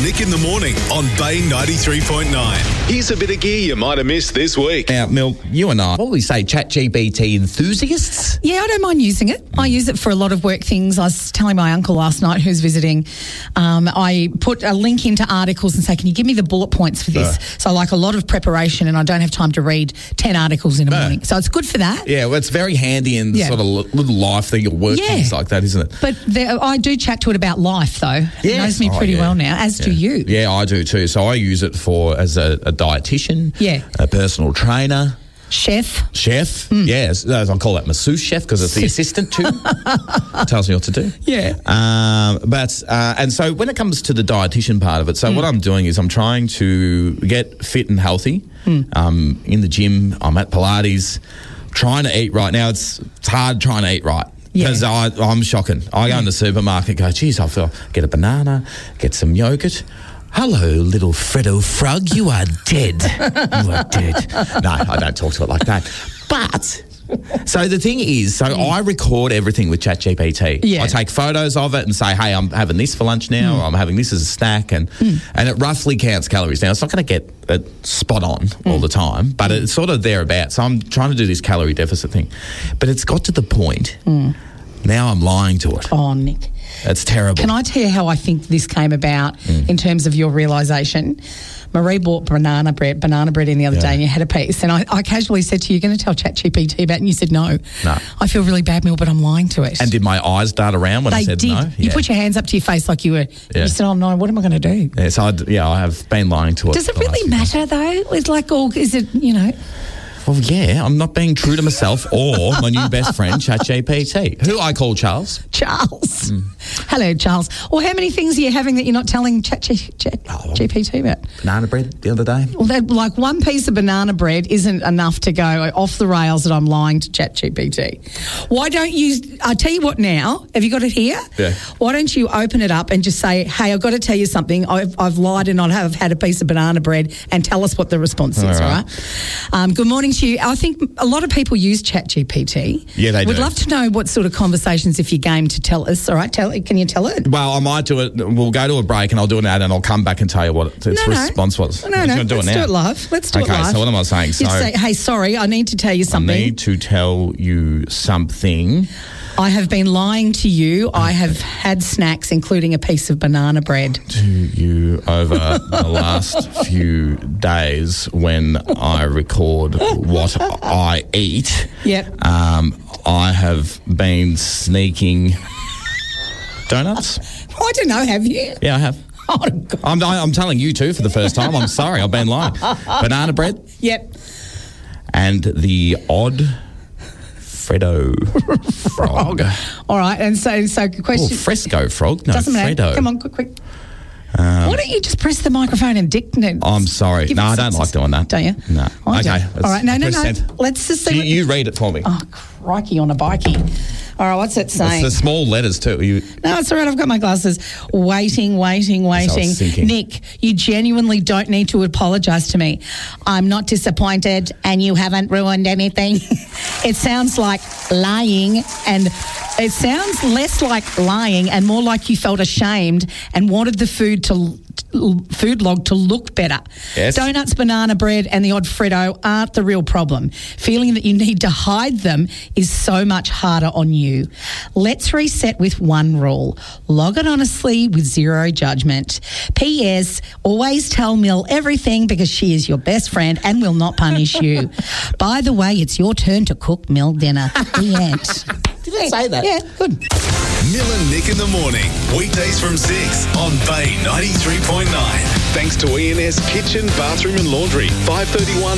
Nick in the Morning on Bay 93.9. Here's a bit of gear you might have missed this week. Now, Mil, you and I, what would we say, ChatGPT enthusiasts? Yeah, I don't mind using it. I use it for a lot of work things. I was telling my uncle last night who's visiting, I put a link into articles and say, can you give me the bullet points for this? So like a lot of preparation and I don't have time to read 10 articles in a morning. So it's good for that. Yeah, well, it's very handy in the sort of little life thing or work things like that, isn't it? But I do chat to it about life, though. Yes. It knows me pretty well now, as do you. Yeah, I do too. So I use it as a dietitian, a personal trainer. Chef. Yes. I call that masseuse chef because it's the assistant too. Tells me what to do. Yeah. And so when it comes to the dietitian part of it, so what I'm doing is I'm trying to get fit and healthy. In the gym, I'm at Pilates, trying to eat right. Now it's hard trying to eat right. Because I'm shocking. I go in the supermarket and go, geez, I feel, get a banana, get some yogurt. Hello, little Freddo Frog, you are dead. You are dead. No, I don't talk to it like that. But, so the thing is, I record everything with ChatGPT. Yeah. I take photos of it and say, hey, I'm having this for lunch now, or I'm having this as a snack, and it roughly counts calories. Now, it's not going to get it spot on all the time, but it's sort of thereabouts. So I'm trying to do this calorie deficit thing. But it's got to the point, now I'm lying to it. Oh, Nick. That's terrible. Can I tell you how I think this came about in terms of your realisation? Marie bought banana bread in the other day and you had a piece. And I casually said to you, you're going to tell ChatGPT about it? And you said no. No. I feel really bad, Mil, but I'm lying to it. And did my eyes dart around when I said no? They did. You put your hands up to your face like you were. You said, oh, no, what am I going to do? Yeah, so I have been lying to it. Does it really matter, though? It's like, is it, Well, yeah, I'm not being true to myself or my new best friend, ChatGPT, who I call Charles. Charles. Hello, Charles. Well, how many things are you having that you're not telling ChatGPT about? Banana bread the other day. Well, like one piece of banana bread isn't enough to go off the rails that I'm lying to ChatGPT. Why don't you, I'll tell you what now, have you got it here? Yeah. Why don't you open it up and just say, hey, I've got to tell you something. I've lied and I have had a piece of banana bread, and tell us what the response is, all right? Good morning to you. I think a lot of people use ChatGPT. Yeah, they do. We'd love to know what sort of conversations, if you're game to tell us. All right, can you tell it? Well, I might do it. We'll go to a break and I'll do an ad and I'll come back and tell you what its response was. No, let's do it live. Let's do it live. Okay, so what am I saying? You say, hey, sorry, I need to tell you something. I need to tell you something. I have been lying to you. I have had snacks, including a piece of banana bread. To you over the last few days when I record what I eat. Yep. I have been sneaking donuts. I don't know, have you? Yeah, I have. Oh, God. I'm telling you too for the first time. I'm sorry, I've been lying. Banana bread. Yep. And the odd Freddo frog. All right, and so question. Fresco frog, no, doesn't matter. Freddo. Come on, quick. Why don't you just press the microphone and dictate? I'm sorry. No, I don't like doing that. Don't you? No. I okay. do. All right, no. Let's just see. You read it for me. Oh, crikey on a bikie. All right, what's it saying? It's the small letters too. No, it's all right. I've got my glasses. Waiting. Nick, you genuinely don't need to apologise to me. I'm not disappointed and you haven't ruined anything. It sounds like lying, and it sounds less like lying and more like you felt ashamed and wanted the food log to look better. Yes. Donuts, banana bread and the odd Freddo aren't the real problem. Feeling that you need to hide them is so much harder on you. Let's reset with one rule. Log it honestly with zero judgment. P.S. Always tell Mil everything because she is your best friend and will not punish you. By the way, it's your turn to cook Mil dinner. The end. Did I say that? Yeah, good. Mil and Nick in the Morning. Weekdays from 6 on Bay 93.9. Thanks to E&S Kitchen, Bathroom and Laundry. 531